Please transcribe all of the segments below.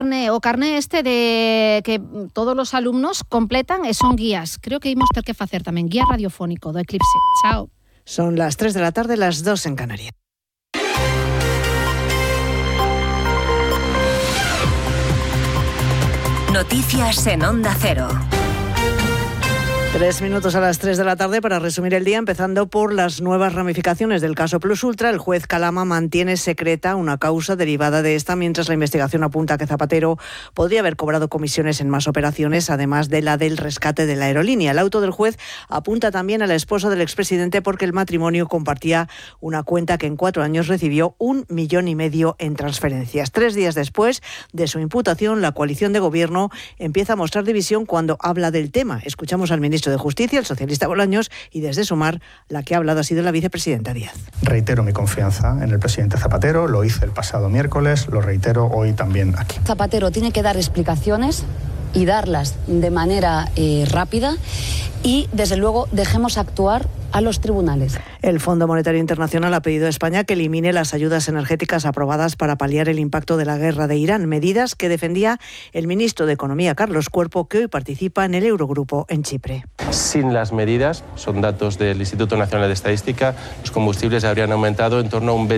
carné este de que todos los alumnos completan son guías. Creo que íbamos a tener que hacer también guía radiofónico do Eclipse. Chao. Son las 3 de la tarde, las 2 en Canarias. Noticias en Onda Cero. 3 minutos a las 3 de la tarde para resumir el día, empezando por las nuevas ramificaciones del caso Plus Ultra. El juez Calama mantiene secreta una causa derivada de esta, mientras la investigación apunta que Zapatero podría haber cobrado comisiones en más operaciones, además de la del rescate de la aerolínea. El auto del juez apunta también a la esposa del expresidente porque el matrimonio compartía una cuenta que en 4 años recibió 1,5 millones en transferencias. 3 días después de su imputación, la coalición de gobierno empieza a mostrar división cuando habla del tema. Escuchamos al ministro de Justicia, el socialista Bolaños, y desde Sumar la que ha hablado ha sido la vicepresidenta Díaz. Reitero mi confianza en el presidente Zapatero, lo hice el pasado miércoles, lo reitero hoy también aquí. Zapatero tiene que dar explicaciones y darlas de manera rápida y, desde luego, dejemos actuar a los tribunales. El Fondo Monetario Internacional ha pedido a España que elimine las ayudas energéticas aprobadas para paliar el impacto de la guerra de Irán, medidas que defendía el ministro de Economía, Carlos Cuerpo, que hoy participa en el Eurogrupo en Chipre. Sin las medidas, son datos del Instituto Nacional de Estadística, los combustibles habrían aumentado en torno a un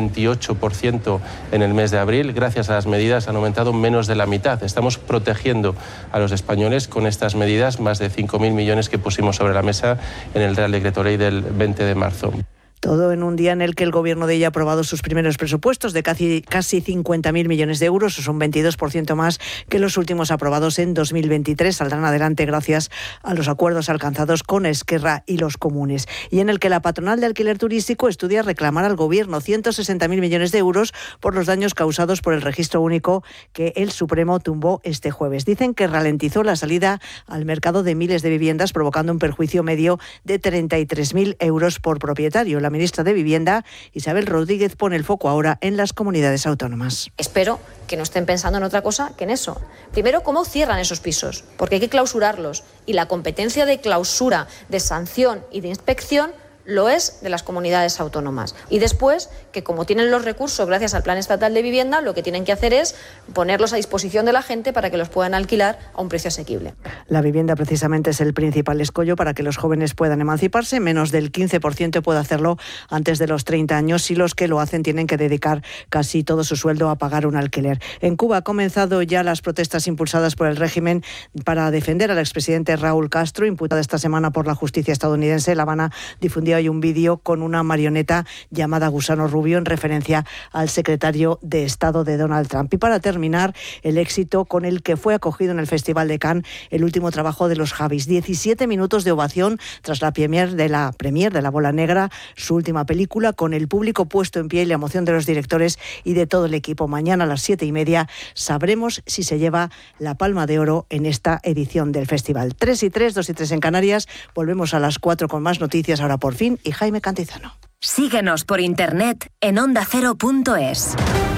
28% en el mes de abril. Gracias a las medidas han aumentado menos de la mitad. Estamos protegiendo a los españoles con estas medidas, más de 5.000 millones que pusimos sobre la mesa en el Real Decreto Ley del 20 de marzo. Todo en un día en el que el gobierno de ella ha aprobado sus primeros presupuestos de casi 50.000 millones de euros, son 22% más que los últimos aprobados en 2023. Saldrán adelante gracias a los acuerdos alcanzados con Esquerra y los comunes. Y en el que la patronal de alquiler turístico estudia reclamar al gobierno 160.000 millones de euros por los daños causados por el registro único que el Supremo tumbó este jueves. Dicen que ralentizó la salida al mercado de miles de viviendas, provocando un perjuicio medio de 33.000 euros por propietario. La ministra de Vivienda, Isabel Rodríguez, pone el foco ahora en las comunidades autónomas. Espero que no estén pensando en otra cosa que en eso. Primero, cómo cierran esos pisos, porque hay que clausurarlos. Y la competencia de clausura, de sanción y de inspección lo es de las comunidades autónomas. Y después, que como tienen los recursos gracias al Plan Estatal de Vivienda, lo que tienen que hacer es ponerlos a disposición de la gente para que los puedan alquilar a un precio asequible. La vivienda precisamente es el principal escollo para que los jóvenes puedan emanciparse. Menos del 15% puede hacerlo antes de los 30 años y los que lo hacen tienen que dedicar casi todo su sueldo a pagar un alquiler. En Cuba han comenzado ya las protestas impulsadas por el régimen para defender al expresidente Raúl Castro, imputado esta semana por la justicia estadounidense. La Habana difundió hay un vídeo con una marioneta llamada Gusano Rubio en referencia al secretario de Estado de Donald Trump. Y para terminar, el éxito con el que fue acogido en el Festival de Cannes el último trabajo de los Javis. 17 minutos de ovación tras la premier de la Bola Negra, su última película, con el público puesto en pie y la emoción de los directores y de todo el equipo. Mañana a las 7:30 sabremos si se lleva la Palma de Oro en esta edición del festival. 3:03, 2:03 en Canarias. Volvemos a las 4 con más noticias, ahora por fin, y Jaime Cantizano. Síguenos por internet en ondacero.es.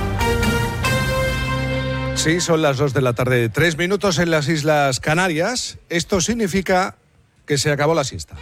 Sí, son las 2 de la tarde, 3 minutos en las Islas Canarias. Esto significa que se acabó la siesta.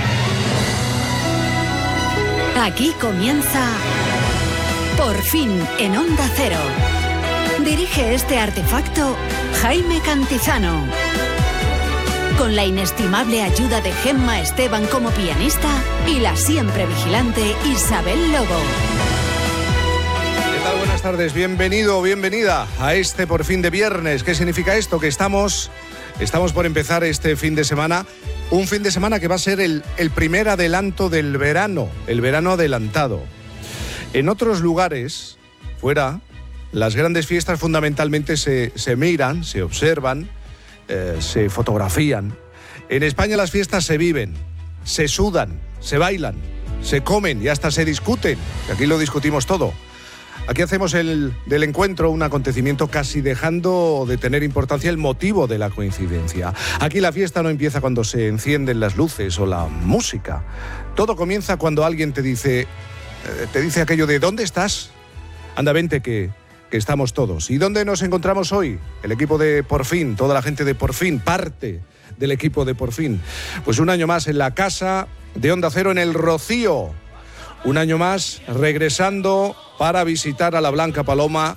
Aquí comienza Por fin en Onda Cero. Dirige este artefacto Jaime Cantizano. Con la inestimable ayuda de Gemma Esteban como pianista y la siempre vigilante Isabel Lobo. ¿Qué tal? Buenas tardes, bienvenido, bienvenida a este Por fin de viernes. ¿Qué significa esto? Que estamos por empezar este fin de semana. Un fin de semana que va a ser el primer adelanto del verano, el verano adelantado. En otros lugares, fuera, las grandes fiestas fundamentalmente se miran, se observan, se fotografían. En España las fiestas se viven, se sudan, se bailan, se comen y hasta se discuten. Y aquí lo discutimos todo. Aquí hacemos del encuentro un acontecimiento casi dejando de tener importancia el motivo de la coincidencia. Aquí la fiesta no empieza cuando se encienden las luces o la música. Todo comienza cuando alguien te dice aquello de ¿dónde estás? Anda, vente que estamos todos. ¿Y dónde nos encontramos hoy? El equipo de Por Fin, toda la gente de Por Fin, parte del equipo de Por Fin. Pues un año más en la casa de Onda Cero en El Rocío. Un año más regresando para visitar a la Blanca Paloma,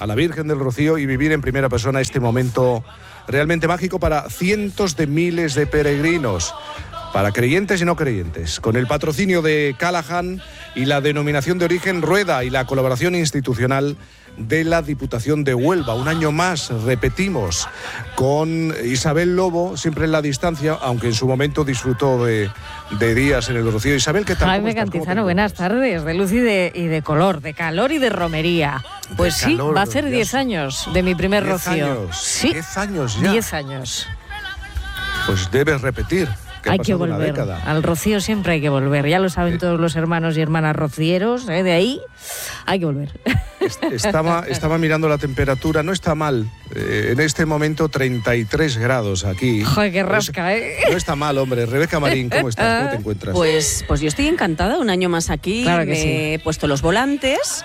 a la Virgen del Rocío y vivir en primera persona este momento realmente mágico para cientos de miles de peregrinos, para creyentes y no creyentes, con el patrocinio de Callahan y la denominación de origen Rueda y la colaboración institucional de la Diputación de Huelva. Un año más, repetimos, con Isabel Lobo, siempre en la distancia, aunque en su momento disfrutó de días en el Rocío. Isabel, ¿qué tal? Jaime Cantizano, buenas tardes, de luz y de color, de calor y de romería. Pues sí, calor, va a ser 10 años de mi primer 10 Rocío. años, Sí, 10 años ya. 10 años. Pues debes repetir. Hay que volver. Al Rocío siempre hay que volver. Ya lo saben todos los hermanos y hermanas rocieros. De ahí hay que volver. Estaba mirando la temperatura, no está mal. En este momento 33 grados aquí. Joder, qué rasca, ¿eh? No está mal, hombre. Rebeca Marín, ¿cómo estás? ¿Cómo te encuentras? Pues yo estoy encantada, un año más aquí. Claro que me sí. he puesto los volantes.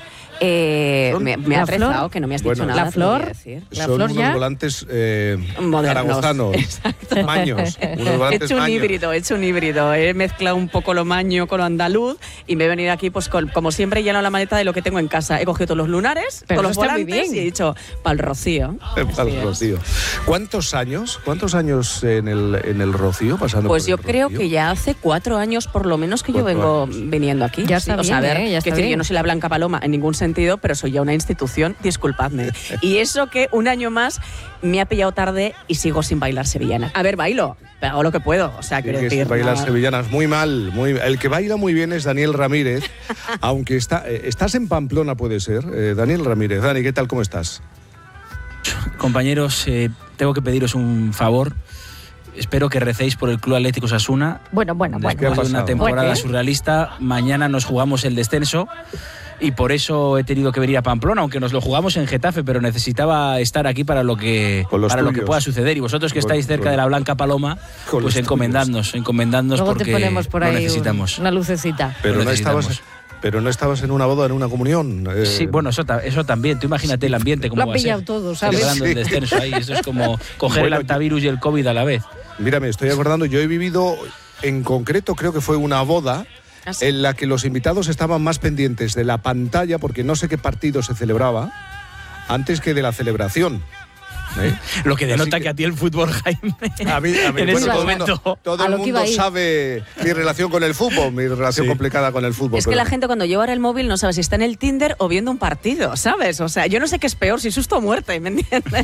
Me ha rezado que no me has dicho nada. La flor, son flor unos ya. volantes modernos, zaragozanos, maños, unos volantes maños. He hecho un híbrido, he mezclado un poco lo maño con lo andaluz y me he venido aquí, pues como siempre, he llenado la maleta de lo que tengo en casa. He cogido todos los lunares, pero todos los está muy volantes bien. y he dicho, para el Rocío. Para el Rocío. ¿Cuántos años en el Rocío pasando? Pues por yo el creo Rocío? que ya hace 4 años por lo menos que yo 4 vengo años. viniendo aquí. Ya está o sea, bien, a ver, ya está decir, bien. yo no soy la Blanca Paloma en ningún sentido, pero soy ya una institución, disculpadme. Y eso que un año más me ha pillado tarde y sigo sin bailar sevillana. A ver, bailo, pero hago lo que puedo. O sea, quiero decir, bailar no. sevillanas muy mal. El que baila muy bien es Daniel Ramírez, aunque estás en Pamplona, puede ser. Daniel Ramírez. Dani, ¿qué tal? ¿Cómo estás? Compañeros, tengo que pediros un favor. Espero que recéis por el Club Atlético Osasuna. Bueno. Después de una temporada surrealista, mañana nos jugamos el descenso y por eso he tenido que venir a Pamplona, aunque nos lo jugamos en Getafe, pero necesitaba estar aquí para lo que pueda suceder. Y vosotros que estáis cerca de la Blanca Paloma, pues encomendadnos Luego porque te ponemos por ahí lo necesitamos. una lucecita. Pero no estabas en una boda, en una comunión. Sí, bueno, eso también. Tú imagínate el ambiente como lo va han a ser. pillado todo, ¿sabes? Celebrando el descenso ahí. Eso es como coger el antivirus y el COVID a la vez. Mira, me estoy acordando, yo he vivido, en concreto, creo que fue una boda en la que los invitados estaban más pendientes de la pantalla, porque no sé qué partido se celebraba, antes que de la celebración. Lo que denota que a ti el fútbol, Jaime, a mí en ese momento. Todo el mundo sabe mi relación con el fútbol, mi relación complicada con el fútbol. Es que la gente cuando lleva ahora el móvil no sabe si está en el Tinder o viendo un partido, ¿sabes? O sea, yo no sé qué es peor, si susto o muerte, ¿me entiendes?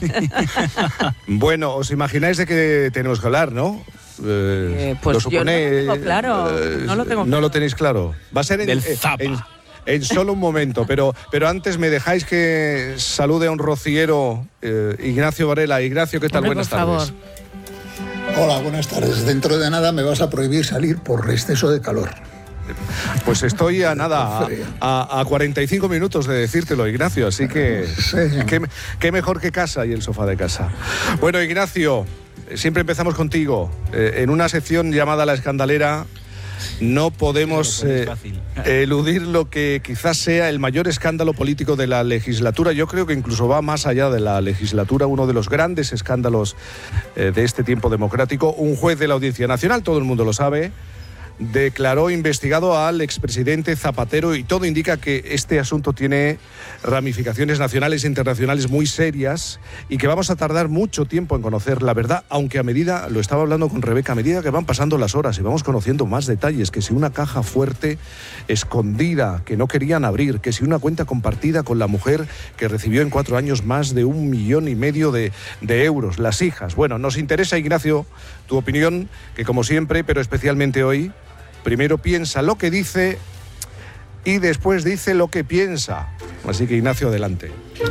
Bueno, os imagináis de qué tenemos que hablar, ¿no? Pues lo supone, yo no lo tengo claro. No lo tengo ¿No claro. lo tenéis claro? Va a ser en solo un momento, pero antes me dejáis que salude a un rociero, Ignacio Varela. Ignacio, ¿qué tal? Hombre, Buenas por tardes. favor. Hola, buenas tardes. Dentro de nada me vas a prohibir salir por exceso de calor. Pues estoy a 45 minutos de decírtelo, Ignacio, así que qué mejor que casa y el sofá de casa. Bueno, Ignacio, siempre empezamos contigo. En una sección llamada La Escandalera no podemos eludir lo que quizás sea el mayor escándalo político de la legislatura. Yo creo que incluso va más allá de la legislatura, uno de los grandes escándalos de este tiempo democrático. Un juez de la Audiencia Nacional, todo el mundo lo sabe, declaró investigado al expresidente Zapatero y todo indica que este asunto tiene ramificaciones nacionales e internacionales muy serias y que vamos a tardar mucho tiempo en conocer la verdad, aunque lo estaba hablando con Rebeca, a medida que van pasando las horas y vamos conociendo más detalles, que si una caja fuerte escondida que no querían abrir, que si una cuenta compartida con la mujer que recibió en 4 años más de 1,5 millones de euros, las hijas. Bueno, nos interesa, Ignacio, tu opinión, que como siempre, pero especialmente hoy, primero piensa lo que dice y después dice lo que piensa. Así que, Ignacio, adelante.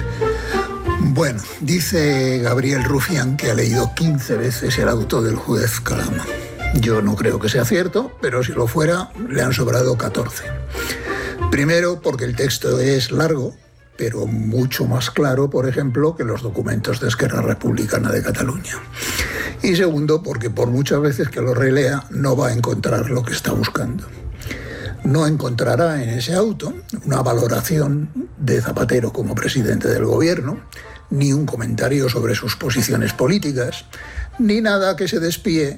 Bueno, dice Gabriel Rufián que ha leído 15 veces el auto del juez Calama. Yo no creo que sea cierto, pero si lo fuera, le han sobrado 14. Primero, porque el texto es largo, pero mucho más claro, por ejemplo, que los documentos de Esquerra Republicana de Cataluña. Y segundo, porque por muchas veces que lo relea, no va a encontrar lo que está buscando. No encontrará en ese auto una valoración de Zapatero como presidente del gobierno, ni un comentario sobre sus posiciones políticas, ni nada que se desvíe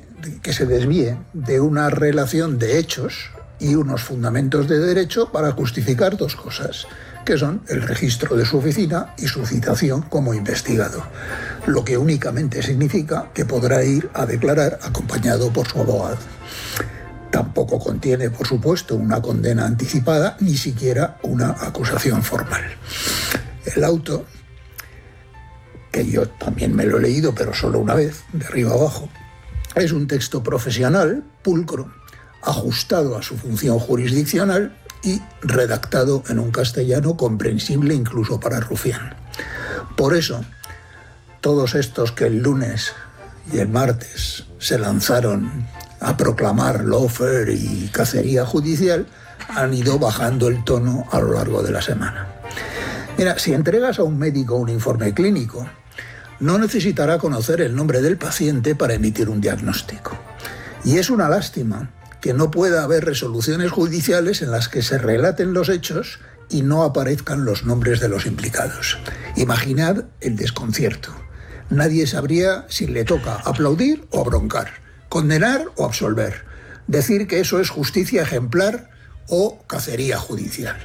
de una relación de hechos y unos fundamentos de derecho para justificar dos cosas: que son el registro de su oficina y su citación como investigado, lo que únicamente significa que podrá ir a declarar acompañado por su abogado. Tampoco contiene, por supuesto, una condena anticipada, ni siquiera una acusación formal. El auto, que yo también me lo he leído, pero solo una vez, de arriba a abajo, es un texto profesional, pulcro, ajustado a su función jurisdiccional y redactado en un castellano comprensible incluso para Rufián. Por eso, todos estos que el lunes y el martes se lanzaron a proclamar lawfare y cacería judicial, han ido bajando el tono a lo largo de la semana. Mira, si entregas a un médico un informe clínico, no necesitará conocer el nombre del paciente para emitir un diagnóstico. Y es una lástima que no pueda haber resoluciones judiciales en las que se relaten los hechos y no aparezcan los nombres de los implicados. Imaginad el desconcierto. Nadie sabría si le toca aplaudir o broncar, condenar o absolver, decir que eso es justicia ejemplar o cacería judicial.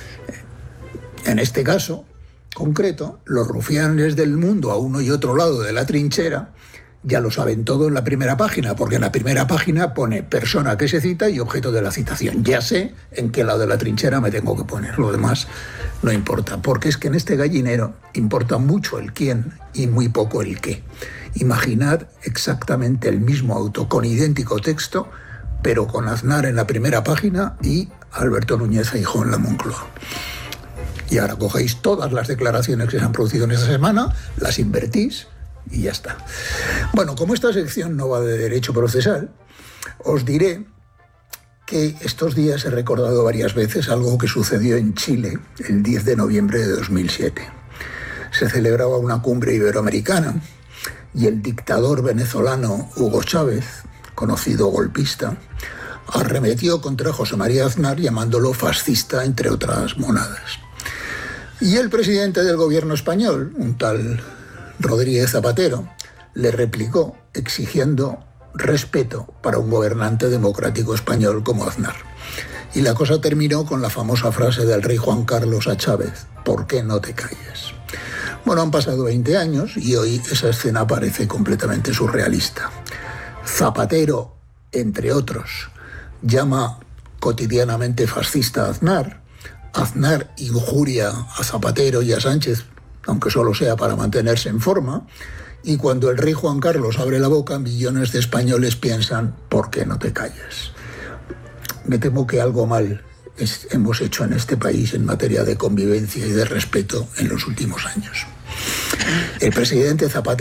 En este caso concreto, los rufianes del mundo a uno y otro lado de la trinchera ya lo saben todo en la primera página, porque en la primera página pone persona que se cita y objeto de la citación. Ya sé en qué lado de la trinchera me tengo que poner, lo demás no importa, porque es que en este gallinero importa mucho el quién y muy poco el qué. Imaginad exactamente el mismo auto con idéntico texto, pero con Aznar en la primera página y Alberto Núñez Feijóo en la Moncloa. Y ahora cogéis todas las declaraciones que se han producido en esta semana, las invertís y ya está. Bueno, como esta sección no va de derecho procesal, os diré que estos días he recordado varias veces algo que sucedió en Chile el 10 de noviembre de 2007. Se celebraba una cumbre iberoamericana y el dictador venezolano Hugo Chávez, conocido golpista, arremetió contra José María Aznar llamándolo fascista, entre otras monadas. Y el presidente del gobierno español, un tal Rodríguez Zapatero, le replicó exigiendo respeto para un gobernante democrático español como Aznar. Y la cosa terminó con la famosa frase del rey Juan Carlos a Chávez: ¿por qué no te calles? Bueno, han pasado 20 años y hoy esa escena parece completamente surrealista. Zapatero, entre otros, llama cotidianamente fascista a Aznar. Aznar injuria a Zapatero y a Sánchez, aunque solo sea para mantenerse en forma, y cuando el rey Juan Carlos abre la boca, millones de españoles piensan: ¿por qué no te calles? Me temo que algo mal hemos hecho en este país en materia de convivencia y de respeto en los últimos años. El presidente Zapatero